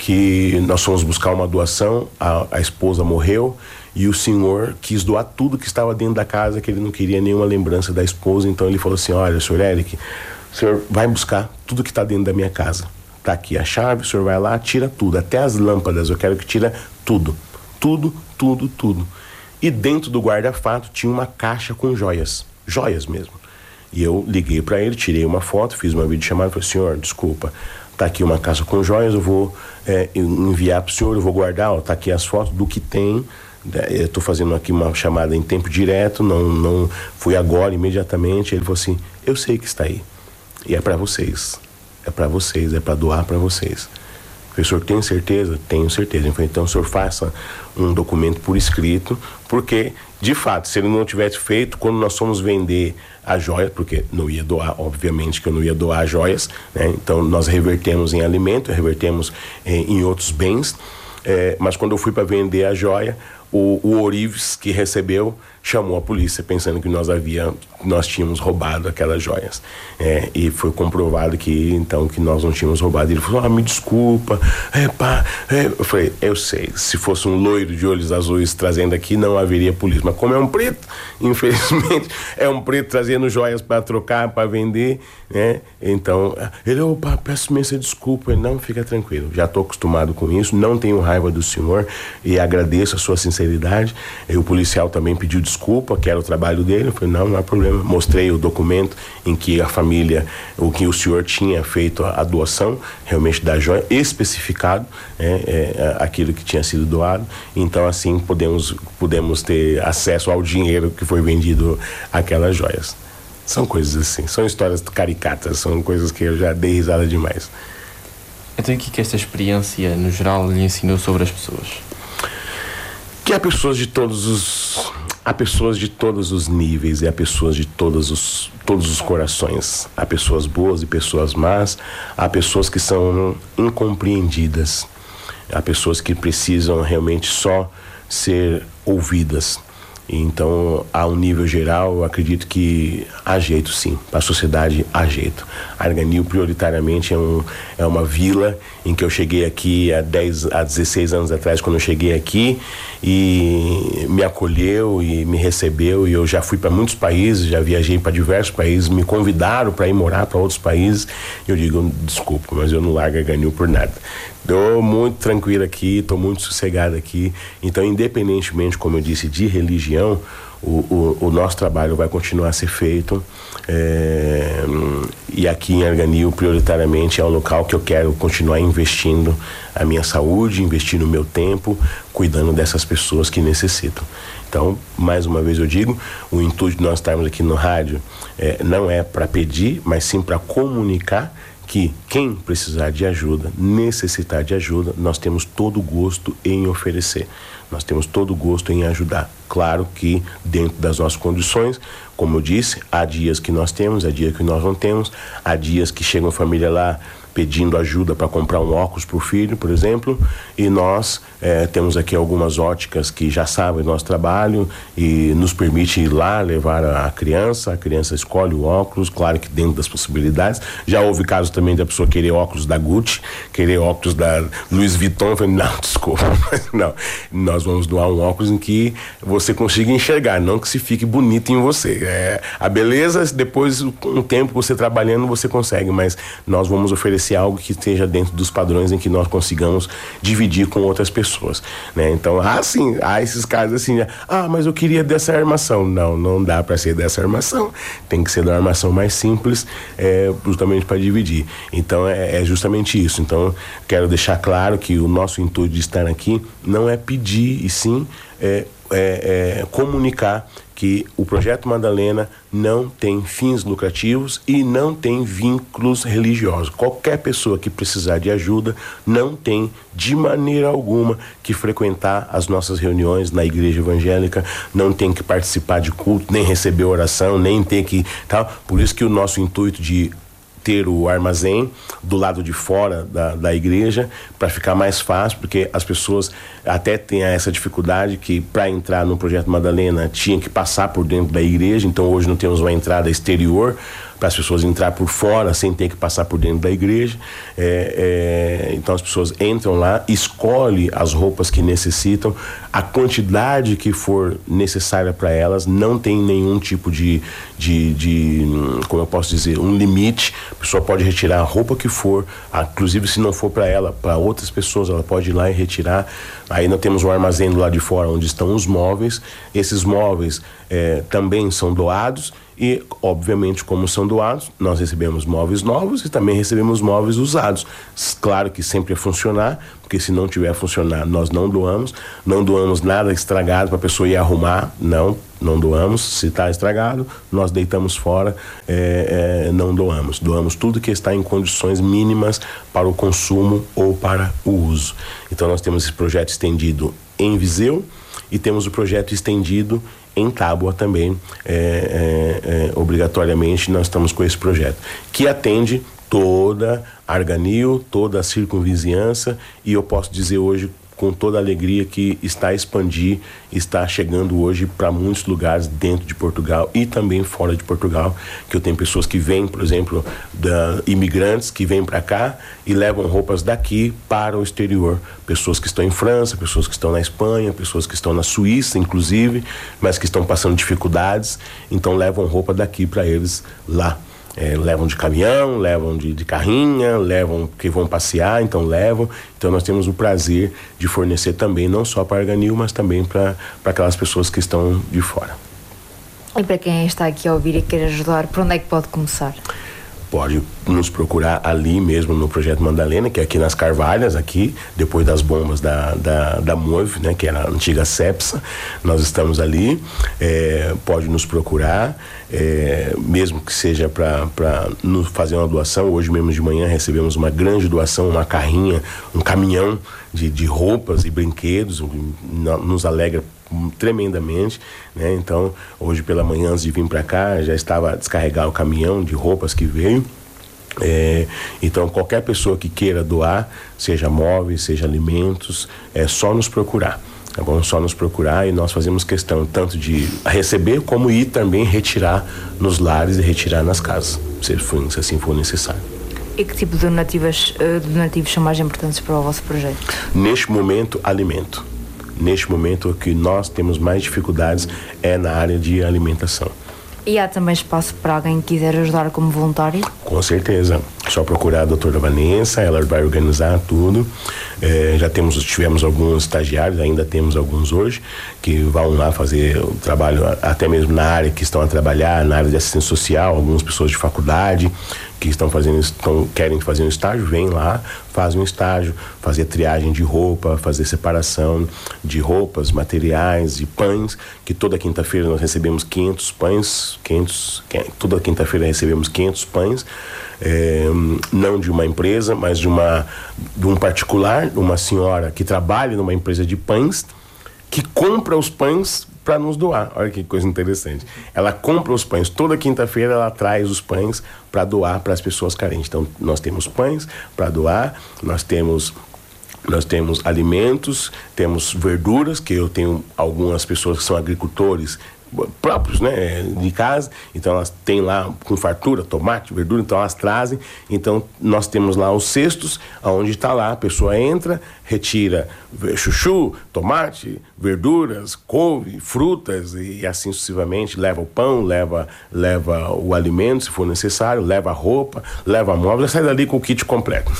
Speaker 4: que nós fomos buscar uma doação, a, a esposa morreu e o senhor quis doar tudo que estava dentro da casa, que ele não queria nenhuma lembrança da esposa, então ele falou assim, olha, senhor Eric, o senhor vai buscar tudo que está dentro da minha casa. Está aqui a chave, o senhor vai lá, tira tudo, até as lâmpadas, eu quero que tira tudo, tudo, tudo, tudo. E dentro do guarda-fato tinha uma caixa com joias, joias mesmo. E eu liguei para ele, tirei uma foto, fiz uma videochamada e falei, senhor, desculpa, tá aqui uma caixa com joias, eu vou é, enviar para o senhor, eu vou guardar, ó, tá aqui as fotos do que tem. Eu estou fazendo aqui uma chamada em tempo direto, não, não fui agora, imediatamente. Ele falou assim, eu sei que está aí, e é para vocês, é para vocês, é para doar para vocês. Professor, tem certeza? Tenho certeza. Então, o senhor faça um documento por escrito, porque, de fato, se ele não tivesse feito, quando nós fomos vender as joias, porque não ia doar, obviamente que eu não ia doar as joias, né? Então, nós revertemos em alimento, revertemos em, em outros bens, é, mas quando eu fui para vender a joia, o, o Orives, que recebeu, chamou a polícia pensando que nós havia, nós tínhamos roubado aquelas joias, é, e foi comprovado que então que nós não tínhamos roubado. Ele falou, ah, me desculpa, é, pá, é. Eu falei, eu sei, se fosse um loiro de olhos azuis trazendo aqui, não haveria polícia, mas como é um preto, infelizmente é um preto trazendo joias para trocar, para vender, né? Então ele, opa, peço imensa desculpa. Ele, não, fica tranquilo, já estou acostumado com isso, não tenho raiva do senhor e agradeço a sua sinceridade. E o policial também pediu desculpa desculpa, que era o trabalho dele. Eu falei, não, não há problema. Mostrei o documento em que a família, o que o senhor tinha feito a, a doação, realmente da joia, especificado, né, é, aquilo que tinha sido doado. Então, assim, podemos, podemos ter acesso ao dinheiro que foi vendido aquelas joias. São coisas assim, são histórias caricatas, são coisas que eu já dei risada demais.
Speaker 3: Então, o que esta experiência, no geral, lhe ensinou sobre as pessoas?
Speaker 4: Que há pessoas de todos os... Há pessoas de todos os níveis e há pessoas de todos os, todos os corações. Há pessoas boas e pessoas más. Há pessoas que são incompreendidas. Há pessoas que precisam realmente só ser ouvidas. Então, a um nível geral, eu acredito que há jeito, sim. Para a sociedade, há jeito. Arganil, prioritariamente, é, um, é uma vila em que eu cheguei aqui há, dez, há dezesseis anos atrás, quando eu cheguei aqui, e me acolheu e me recebeu. E eu já fui para muitos países, já viajei para diversos países, me convidaram para ir morar para outros países. E eu digo, desculpa, mas eu não largo Arganil por nada. Estou muito tranquilo aqui, estou muito sossegado aqui. Então, independentemente, como eu disse, de religião, o, o, o nosso trabalho vai continuar a ser feito. É, e aqui em Arganil, prioritariamente, é um local que eu quero continuar investindo a minha saúde, investir no meu tempo, cuidando dessas pessoas que necessitam. Então, mais uma vez eu digo, o intuito de nós estarmos aqui no rádio é, não é para pedir, mas sim para comunicar que quem precisar de ajuda, necessitar de ajuda, nós temos todo o gosto em oferecer. Nós temos todo o gosto em ajudar. Claro que dentro das nossas condições, como eu disse, há dias que nós temos, há dias que nós não temos, há dias que chega uma família lá pedindo ajuda para comprar um óculos para o filho, por exemplo, e nós é, temos aqui algumas óticas que já sabem do nosso trabalho e nos permite ir lá levar a criança, a criança escolhe o óculos, claro que dentro das possibilidades. Já houve casos também da pessoa querer óculos da Gucci, querer óculos da Louis Vuitton. Eu falei, não, desculpa, não, nós vamos doar um óculos em que você consiga enxergar, não que se fique bonito em você. É, a beleza, depois um tempo você trabalhando, você consegue, mas nós vamos oferecer algo que esteja dentro dos padrões em que nós consigamos dividir com outras pessoas, né? Então, ah, sim, há esses casos assim, ah, mas eu queria dessa armação. Não, não dá para ser dessa armação, tem que ser da armação mais simples, é, justamente para dividir. Então, é, é justamente isso. Então, quero deixar claro que o nosso intuito de estar aqui não é pedir, e sim é, é, é, comunicar que o Projeto Madalena não tem fins lucrativos e não tem vínculos religiosos. Qualquer pessoa que precisar de ajuda não tem, de maneira alguma, que frequentar as nossas reuniões na igreja evangélica, não tem que participar de culto, nem receber oração, nem tem que... tal. Por isso que o nosso intuito de ter o armazém do lado de fora da, da igreja, para ficar mais fácil, porque as pessoas até têm essa dificuldade que para entrar no Projeto Madalena tinha que passar por dentro da igreja, então hoje não temos uma entrada exterior para as pessoas entrar por fora sem ter que passar por dentro da igreja. É, é, então as pessoas entram lá, escolhem as roupas que necessitam, a quantidade que for necessária para elas, não tem nenhum tipo de, de, de, como eu posso dizer, um limite. A pessoa pode retirar a roupa que for, inclusive se não for para ela, para outras pessoas, ela pode ir lá e retirar. Aí nós temos um armazém do lado de fora onde estão os móveis. Esses móveis é, também são doados. E, obviamente, como são doados, nós recebemos móveis novos e também recebemos móveis usados. Claro que sempre é funcionar, porque se não tiver a funcionar, nós não doamos. Não doamos nada estragado para a pessoa ir arrumar, não, não doamos. Se está estragado, nós deitamos fora, é, é, não doamos. Doamos tudo que está em condições mínimas para o consumo ou para o uso. Então, nós temos esse projeto estendido em Viseu e temos o projeto estendido em Tábua também, é, é, é, obrigatoriamente nós estamos com esse projeto, que atende toda a Arganil, toda a circunvizinhança, e eu posso dizer hoje com toda a alegria que está a expandir, está chegando hoje para muitos lugares dentro de Portugal e também fora de Portugal, que eu tenho pessoas que vêm, por exemplo, da, imigrantes que vêm para cá e levam roupas daqui para o exterior. Pessoas que estão em França, pessoas que estão na Espanha, pessoas que estão na Suíça, inclusive, mas que estão passando dificuldades, então levam roupa daqui para eles lá. É, levam de caminhão, levam de, de carrinha, levam que vão passear, então levam. Então nós temos o prazer de fornecer também, não só para a Arganil, mas também para aquelas pessoas que estão de fora.
Speaker 2: E para quem está aqui a ouvir e quer ajudar, por onde é que pode começar?
Speaker 4: Pode nos procurar ali mesmo no Projeto Madalena, que é aqui nas Carvalhas, aqui, depois das bombas da, da, da Move, né, que era a antiga Cepsa. Nós estamos ali, é, pode nos procurar, é, mesmo que seja para nos fazer uma doação. Hoje mesmo de manhã recebemos uma grande doação, uma carrinha, um caminhão de, de roupas e brinquedos, nos alegra tremendamente, né? Então hoje pela manhã, antes de vir para cá, já estava a descarregar o caminhão de roupas que veio. É, então qualquer pessoa que queira doar, seja móveis, seja alimentos, é só nos procurar, tá bom? Só nos procurar, e nós fazemos questão tanto de receber como ir também retirar nos lares e retirar nas casas, se, for, se assim for necessário.
Speaker 2: E que tipo de donativas, uh, donativos são mais importantes para o vosso projeto?
Speaker 4: Neste momento, alimento. Neste momento, o que nós temos mais dificuldades é na área de alimentação.
Speaker 2: E há também espaço para alguém que quiser ajudar como voluntário?
Speaker 4: Com certeza. Só procurar a doutora Vanessa, ela vai organizar tudo. É, já temos, tivemos alguns estagiários, ainda temos alguns hoje, que vão lá fazer o trabalho, até mesmo na área que estão a trabalhar, na área de assistência social, algumas pessoas de faculdade que estão fazendo, estão, querem fazer um estágio, vêm lá, fazem um estágio, fazer triagem de roupa, fazer separação de roupas, materiais e pães, que toda quinta-feira nós recebemos quinhentos pães, quinhentos, toda quinta-feira recebemos quinhentos pães, é, não de uma empresa, mas de, uma, de um particular, de uma senhora que trabalha numa empresa de pães, que compra os pães para nos doar. Olha que coisa interessante. Ela compra os pães, toda quinta-feira ela traz os pães para doar para as pessoas carentes. Então nós temos pães para doar, nós temos nós temos alimentos, temos verduras, que eu tenho algumas pessoas que são agricultores próprios, né, de casa, então elas têm lá com fartura, tomate, verdura, então elas trazem. Então nós temos lá os cestos, onde está lá, a pessoa entra, retira chuchu, tomate, verduras, couve, frutas e assim sucessivamente, leva o pão, leva, leva o alimento se for necessário, leva a roupa, leva a móvel, sai dali com o kit completo.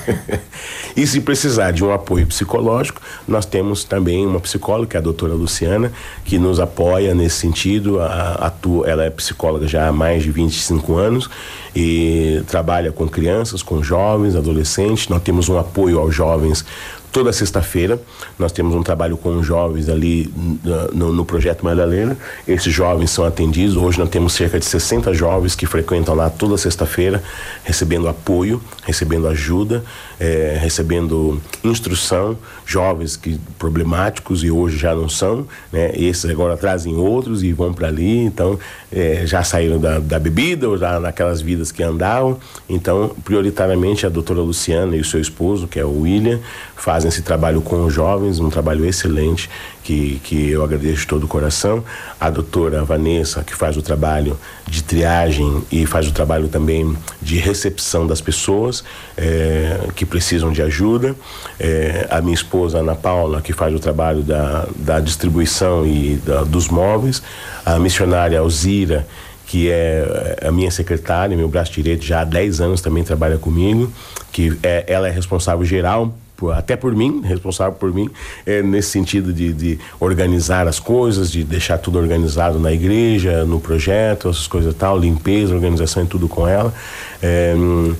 Speaker 4: E se precisar de um apoio psicológico, nós temos também uma psicóloga, que é a doutora Luciana, que nos apoia nesse sentido. A, atua, ela é psicóloga já há mais de vinte e cinco anos e trabalha com crianças, com jovens, adolescentes. Nós temos um apoio aos jovens toda sexta-feira nós temos um trabalho com jovens ali no, no Projeto Madalena. Esses jovens são atendidos. Hoje nós temos cerca de sessenta jovens que frequentam lá toda sexta-feira, recebendo apoio, recebendo ajuda, é, recebendo instrução. Jovens que problemáticos e hoje já não são, né? Esses agora trazem outros e vão para ali, então é, já saíram da, da bebida ou já naquelas vidas que andavam. Então, prioritariamente, a doutora Luciana e o seu esposo, que é o William, fazem esse trabalho com os jovens, um trabalho excelente, que, que eu agradeço de todo o coração. A doutora Vanessa, que faz o trabalho de triagem e faz o trabalho também de recepção das pessoas é, que precisam de ajuda. É, a minha esposa, Ana Paula, que faz o trabalho da, da distribuição e da, dos móveis. A missionária Alzira, que é a minha secretária, meu braço direito, já há dez anos também trabalha comigo, que é, ela é responsável geral, por, até por mim, responsável por mim, é, nesse sentido de, de organizar as coisas, de deixar tudo organizado na igreja, no projeto, essas coisas e tal, limpeza, organização e tudo com ela. É,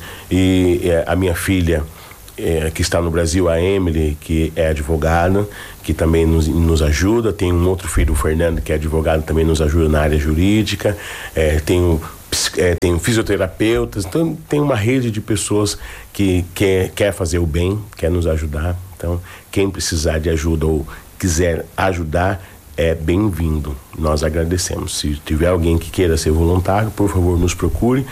Speaker 4: e é, a minha filha, É, que está no Brasil, a Emily, que é advogada, que também nos, nos ajuda. Tem um outro filho, o Fernando, que é advogado, também nos ajuda na área jurídica. É, tem, um, é, tem um fisioterapeutas. Então, tem uma rede de pessoas que quer, quer fazer o bem, quer nos ajudar. Então, quem precisar de ajuda ou quiser ajudar, é bem-vindo. Nós agradecemos. Se tiver alguém que queira ser voluntário, por favor, nos procure.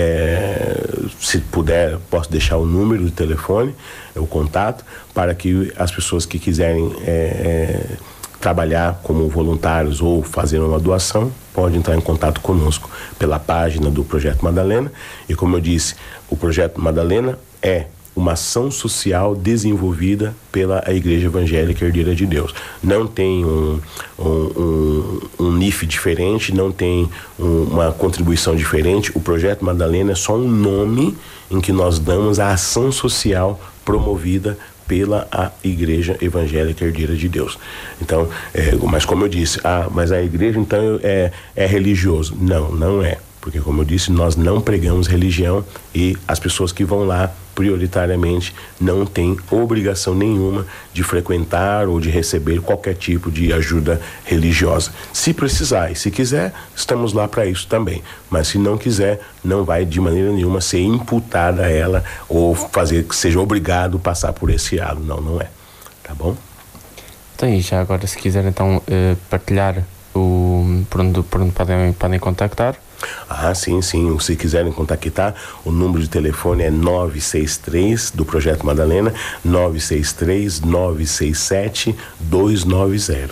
Speaker 4: É, se puder, posso deixar o número de telefone, o contato, para que as pessoas que quiserem é, é, trabalhar como voluntários ou fazer uma doação, podem entrar em contato conosco pela página do Projeto Madalena. E como eu disse, o Projeto Madalena é uma ação social desenvolvida pela Igreja Evangélica Herdeira de Deus. Não tem um, um, um, um N I F diferente, não tem um, uma contribuição diferente. O Projeto Madalena é só um nome em que nós damos a ação social promovida pela a Igreja Evangélica Herdeira de Deus. Então, é, mas como eu disse, ah, mas a igreja então é, é religioso. Não, não é. Porque, como eu disse, nós não pregamos religião e as pessoas que vão lá, prioritariamente, não têm obrigação nenhuma de frequentar ou de receber qualquer tipo de ajuda religiosa. Se precisar e se quiser, estamos lá para isso também. Mas se não quiser, não vai de maneira nenhuma ser imputada a ela ou fazer que seja obrigado a passar por esse ato. Não, não é. Tá bom?
Speaker 3: Então, e já agora, se quiser então uh, partilhar o, por, onde, por onde podem, podem contactar.
Speaker 4: Ah, sim, sim. Se quiserem contactar, o número de telefone é nove seis três do Projeto Madalena, nove seis três, nove seis sete, dois nove zero.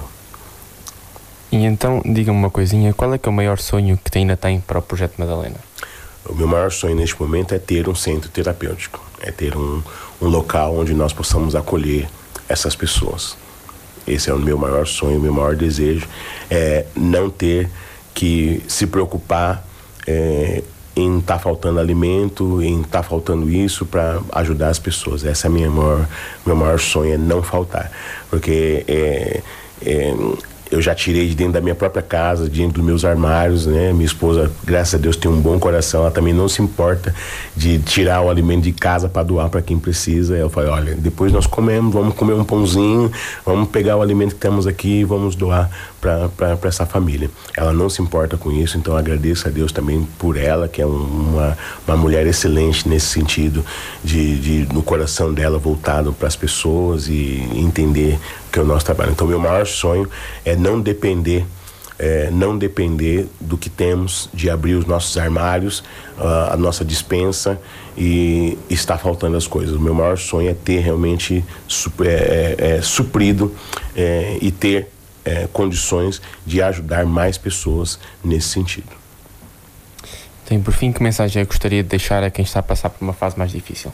Speaker 3: E então, diga-me uma coisinha, qual é que é o maior sonho que ainda tem para o Projeto Madalena?
Speaker 4: O meu maior sonho neste momento é ter um centro terapêutico, é ter um, um local onde nós possamos acolher essas pessoas. Esse é o meu maior sonho, o meu maior desejo, é não ter que se preocupar é, em estar tá faltando alimento, em estar tá faltando isso para ajudar as pessoas. Essa é a minha maior, meu maior sonho, é não faltar. Porque é, é, eu já tirei de dentro da minha própria casa, dentro dos meus armários, né? Minha esposa, graças a Deus, tem um bom coração, ela também não se importa de tirar o alimento de casa para doar para quem precisa. Eu falei, olha, depois nós comemos, vamos comer um pãozinho, vamos pegar o alimento que temos aqui e vamos doar para essa família. Ela não se importa com isso, então eu agradeço a Deus também por ela, que é uma, uma mulher excelente nesse sentido, de, de no coração dela voltado para as pessoas e entender que é o nosso trabalho. Então, meu maior sonho é não depender, é, não depender do que temos, de abrir os nossos armários, uh, a nossa despensa e está faltando as coisas. O meu maior sonho é ter realmente super, é, é, suprido é, e ter é, condições de ajudar mais pessoas nesse sentido.
Speaker 3: Então, por fim, que mensagem eu gostaria de deixar a quem está a passar por uma fase mais difícil?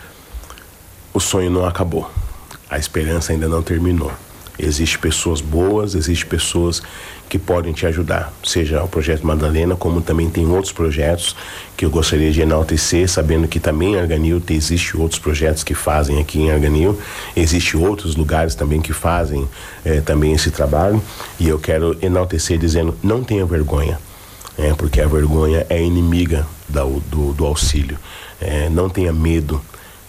Speaker 4: O sonho não acabou. A esperança ainda não terminou. Existem pessoas boas, existem pessoas que podem te ajudar, seja o Projeto Madalena, como também tem outros projetos que eu gostaria de enaltecer, sabendo que também em Arganil existem outros projetos que fazem aqui em Arganil, existem outros lugares também que fazem eh, também esse trabalho, e eu quero enaltecer dizendo, não tenha vergonha, é, porque a vergonha é inimiga do, do, do auxílio, é, não tenha medo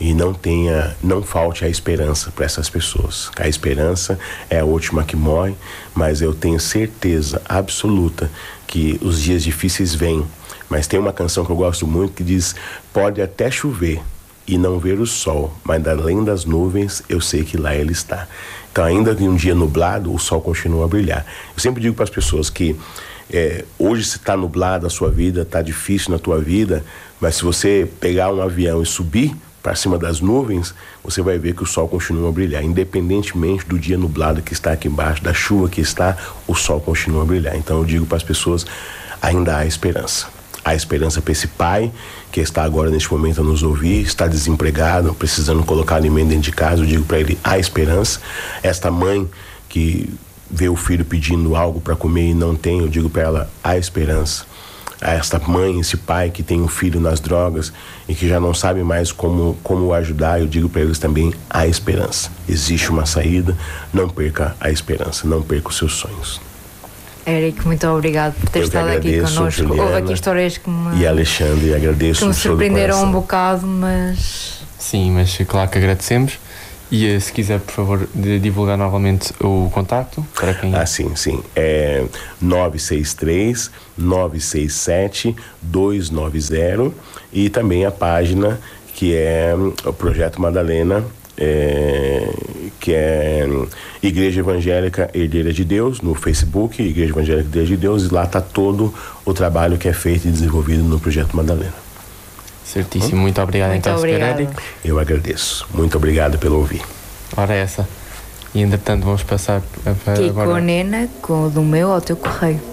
Speaker 4: e não tenha, não falte a esperança para essas pessoas. A esperança é a última que morre, mas eu tenho certeza absoluta que os dias difíceis vêm. Mas tem uma canção que eu gosto muito que diz: pode até chover e não ver o sol, mas além das nuvens eu sei que lá ele está. Então, ainda em um dia nublado, o sol continua a brilhar. Eu sempre digo para as pessoas que é, hoje se está nublado a sua vida, está difícil na tua vida, mas se você pegar um avião e subir para cima das nuvens, você vai ver que o sol continua a brilhar. Independentemente do dia nublado que está aqui embaixo, da chuva que está, o sol continua a brilhar. Então eu digo para as pessoas, ainda há esperança. Há esperança para esse pai que está agora neste momento a nos ouvir, está desempregado, precisando colocar alimento dentro de casa. Eu digo para ele, há esperança. Esta mãe que vê o filho pedindo algo para comer e não tem, eu digo para ela, há esperança. A esta mãe, esse pai que tem um filho nas drogas e que já não sabe mais como, como ajudar, eu digo para eles também, há esperança. Existe uma saída, não perca a esperança, não perca os seus sonhos.
Speaker 2: Eric, muito obrigado por ter
Speaker 4: Eu
Speaker 2: estado aqui connosco.
Speaker 4: Juliana,
Speaker 2: houve aqui histórias que me,
Speaker 4: e Alexandre, agradeço
Speaker 2: que me surpreenderam um bocado, mas...
Speaker 3: Sim, mas claro que agradecemos. E se quiser, por favor, de divulgar novamente o contacto para quem...
Speaker 4: Ah, sim, sim. É nove seis três, nove seis sete, dois nove zero e também a página que é o Projeto Madalena, é, que é Igreja Evangélica Herdeira de Deus, no Facebook, Igreja Evangélica Herdeira de Deus, e lá está todo o trabalho que é feito e desenvolvido no Projeto Madalena.
Speaker 3: Certíssimo, hum? Muito obrigado.
Speaker 2: Muito
Speaker 3: então,
Speaker 2: obrigado.
Speaker 3: Eric.
Speaker 4: Eu agradeço. Muito obrigado pelo ouvir.
Speaker 3: Ora essa. E entretanto vamos passar para
Speaker 2: Aqui
Speaker 3: agora...
Speaker 2: com a Nena, com o do meu ao teu correio.